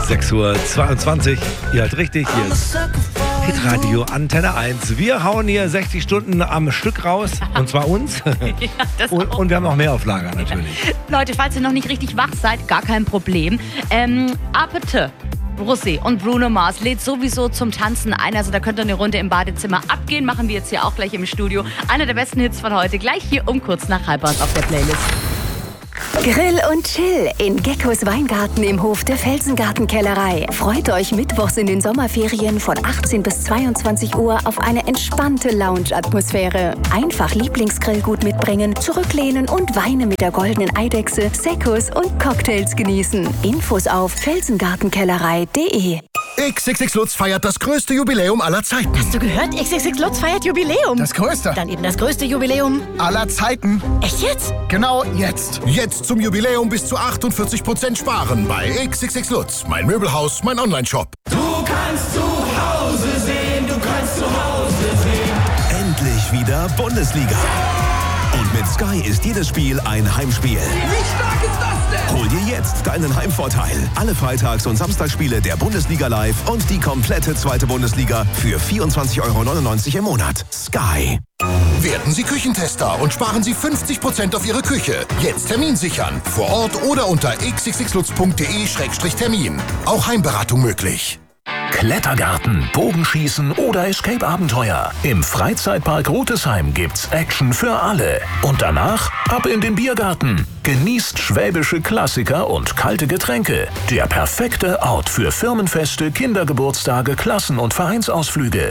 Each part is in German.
6:22 Uhr. Ihr hört richtig, hier ist Hitradio Antenne 1. Wir hauen hier 60 Stunden am Stück raus. Und zwar uns. Ja, und wir haben noch mehr auf Lager natürlich. Leute, falls ihr noch nicht richtig wach seid, gar kein Problem. Apete. Rosé und Bruno Mars lädt sowieso zum Tanzen ein. Also da könnt ihr eine Runde im Badezimmer abgehen. Machen wir jetzt hier auch gleich im Studio. Einer der besten Hits von heute. Gleich hier um kurz nach 1:30 auf der Playlist. Grill und Chill in Geckos Weingarten im Hof der Felsengartenkellerei. Freut euch mittwochs in den Sommerferien von 18 bis 22 Uhr auf eine entspannte Lounge-Atmosphäre. Einfach Lieblingsgrillgut mitbringen, zurücklehnen und Weine mit der goldenen Eidechse, Seccos und Cocktails genießen. Infos auf felsengartenkellerei.de. XXX Lutz feiert das größte Jubiläum aller Zeiten. Hast du gehört? XXX Lutz feiert Jubiläum. Das größte. Dann eben das größte Jubiläum Aller Zeiten. Echt jetzt? Genau jetzt. Jetzt zum Jubiläum bis zu 48% sparen bei XXX Lutz. Mein Möbelhaus, mein Onlineshop. Du kannst zu Hause sehen, du kannst zu Hause sehen. Endlich wieder Bundesliga. Und mit Sky ist jedes Spiel ein Heimspiel. Wie stark ist das denn? Hol dir jetzt deinen Heimvorteil. Alle Freitags- und Samstagsspiele der Bundesliga live und die komplette zweite Bundesliga für 24,99 € im Monat. Sky. Werden Sie Küchentester und sparen Sie 50% auf Ihre Küche. Jetzt Termin sichern. Vor Ort oder unter xxxlutz.de/termin. Auch Heimberatung möglich. Klettergarten, Bogenschießen oder Escape-Abenteuer. Im Freizeitpark Rotesheim gibt's Action für alle. Und danach ab in den Biergarten. Genießt schwäbische Klassiker und kalte Getränke. Der perfekte Ort für Firmenfeste, Kindergeburtstage, Klassen- und Vereinsausflüge.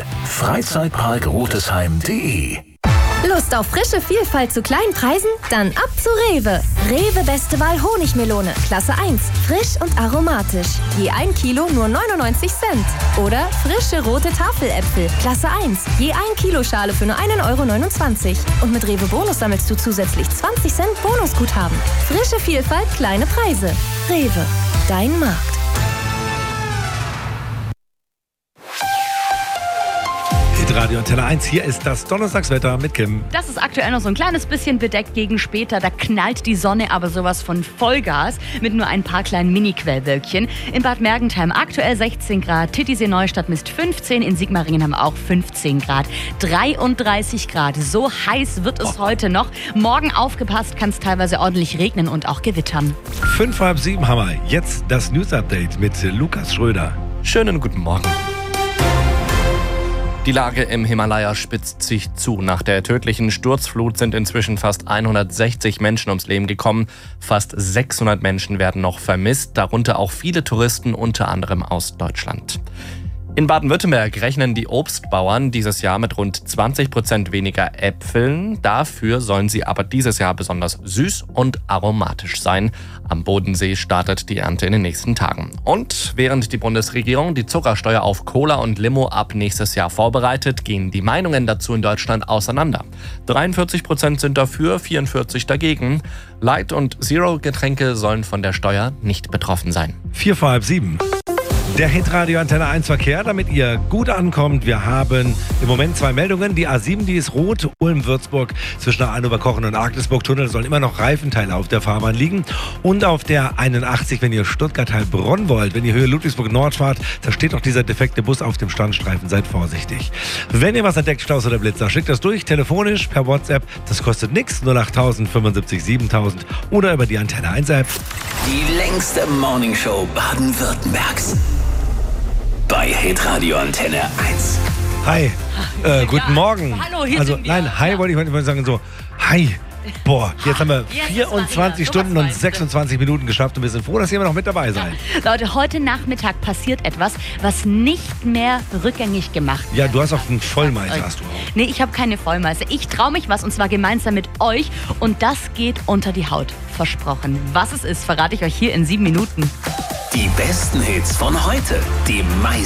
Freizeitparkrotesheim.de. Lust auf frische Vielfalt zu kleinen Preisen? Dann ab zu Rewe. Rewe Beste Wahl Honigmelone, Klasse 1, frisch und aromatisch. Je 1 Kilo nur 99 Cent. Oder frische rote Tafeläpfel, Klasse 1, je 1 Kilo Schale für nur 1,29 €. Und mit Rewe Bonus sammelst du zusätzlich 20 Cent Bonusguthaben. Frische Vielfalt, kleine Preise. Rewe, dein Markt. Radio Antenne 1, hier ist das Donnerstagswetter mit Kim. Das ist aktuell noch so ein kleines bisschen bedeckt gegen später. Da knallt die Sonne aber sowas von Vollgas mit nur ein paar kleinen Mini-Quellwölkchen. In Bad Mergentheim aktuell 16 Grad, Titisee-Neustadt misst 15, in Sigmaringen haben wir auch 15 Grad. 33 Grad, so heiß wird es heute noch. Morgen aufgepasst, kann es teilweise ordentlich regnen und auch gewittern. 6:55 haben wir. Jetzt das News-Update mit Lukas Schröder. Schönen guten Morgen. Die Lage im Himalaya spitzt sich zu. Nach der tödlichen Sturzflut sind inzwischen fast 160 Menschen ums Leben gekommen. Fast 600 Menschen werden noch vermisst, darunter auch viele Touristen, unter anderem aus Deutschland. In Baden-Württemberg rechnen die Obstbauern dieses Jahr mit rund 20% weniger Äpfeln. Dafür sollen sie aber dieses Jahr besonders süß und aromatisch sein. Am Bodensee startet die Ernte in den nächsten Tagen. Und während die Bundesregierung die Zuckersteuer auf Cola und Limo ab nächstes Jahr vorbereitet, gehen die Meinungen dazu in Deutschland auseinander. 43% sind dafür, 44% dagegen. Light- und Zero-Getränke sollen von der Steuer nicht betroffen sein. 6:45. Der Hitradio Antenne 1 Verkehr, damit ihr gut ankommt. Wir haben im Moment 2 Meldungen. Die A7, die ist rot, Ulm-Würzburg zwischen der Arnoberkochen und Agnesburg-Tunnel sollen immer noch Reifenteile auf der Fahrbahn liegen. Und auf der 81, wenn ihr Stuttgart-Heilbronn wollt, wenn ihr Höhe Ludwigsburg-Nord fahrt, da steht noch dieser defekte Bus auf dem Standstreifen. Seid vorsichtig. Wenn ihr was entdeckt, Staus oder Blitzer, schickt das durch, telefonisch, per WhatsApp. Das kostet nichts, 08000 75 7000 oder über die Antenne 1 App. Die längste Morningshow Baden-Württembergs. Bei Hitradio Antenne 1. Hi, guten Morgen. Hallo, hier also, sind wir. nein, hi wollte ich sagen so, hi. Boah, jetzt haben wir 24 Stunden und 26 Minuten geschafft und wir sind froh, dass ihr immer noch mit dabei seid. Leute, heute Nachmittag passiert etwas, was nicht mehr rückgängig gemacht wird. Ja, du hast auch einen Vollmeister, hast du auch. Nee, ich habe keine Vollmeister. Ich traue mich was und zwar gemeinsam mit euch und das geht unter die Haut. Versprochen. Was es ist, verrate ich euch hier in 7 Minuten. Die besten Hits von heute. Die meisten